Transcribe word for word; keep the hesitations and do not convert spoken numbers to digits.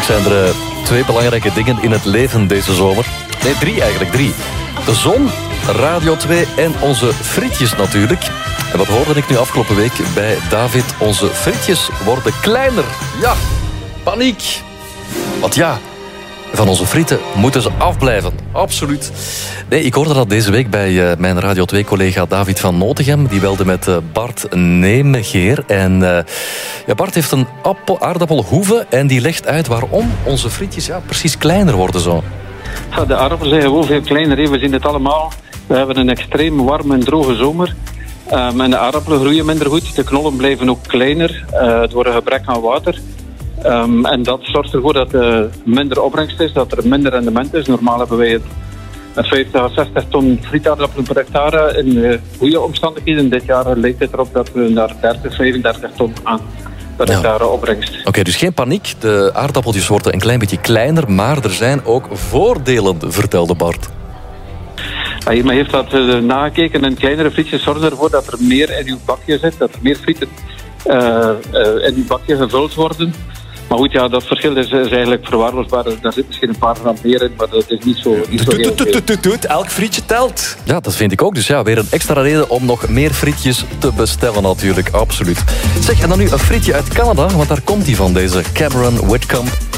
zijn er uh, twee belangrijke dingen in het leven deze zomer. Nee, drie eigenlijk, drie. De zon, Radio twee en onze frietjes natuurlijk. En wat hoorde ik nu afgelopen week bij David? Onze frietjes worden kleiner. Ja, paniek. Want ja, van onze frieten moeten ze afblijven. Absoluut. Nee, ik hoorde dat deze week bij uh, mijn Radio twee-collega David van Notegem. Die belde met uh, Bart Nemegeer. En uh, ja, Bart heeft een appel, aardappelhoeve en die legt uit waarom onze frietjes ja, precies kleiner worden zo. Ja, de aardappelen zijn gewoon veel kleiner. He. We zien het allemaal. We hebben een extreem warme en droge zomer. Um, en de aardappelen groeien minder goed. De knollen blijven ook kleiner uh, door een gebrek aan water. Um, en dat zorgt ervoor dat er minder opbrengst is, dat er minder rendement is. Normaal hebben wij het vijftig à zestig ton frietaardappelen per hectare in uh, goede omstandigheden. Dit jaar lijkt het erop dat we naar dertig, vijfendertig ton gaan per hectare ja. opbrengst. Oké, okay, dus geen paniek. De aardappeltjes worden een klein beetje kleiner, maar er zijn ook voordelen, vertelde Bart. Ja, iemand heeft dat uh, nagekeken en kleinere frietjes zorgen ervoor dat er meer in uw bakje zit, dat er meer frieten uh, uh, in uw bakje gevuld worden. Maar goed, ja, dat verschil is, is eigenlijk verwaarloosbaar. Daar zit misschien een paar gram meer in, maar dat is niet zo, niet zo heel veel. Elk frietje telt. Ja, dat vind ik ook. Dus ja, weer een extra reden om nog meer frietjes te bestellen natuurlijk. Absoluut. Zeg, en dan nu een frietje uit Canada, want daar komt die van, deze Cameron Whitcomb.